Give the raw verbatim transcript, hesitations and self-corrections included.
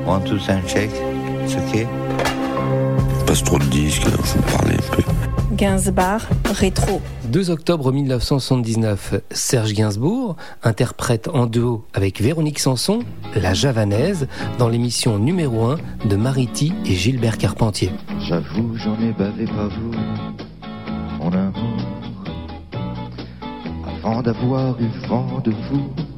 One, two, sound check. It's okay. Passe trop de disques, il faut parler un peu. Gainsbourg, rétro. deux octobre mille neuf cent soixante-dix-neuf, Serge Gainsbourg interprète en duo avec Véronique Sanson, La Javanaise, dans l'émission numéro un de Mariti et Gilbert Carpentier. J'avoue, j'en ai bavé pas vous, mon amour, avant d'avoir eu vent de vous.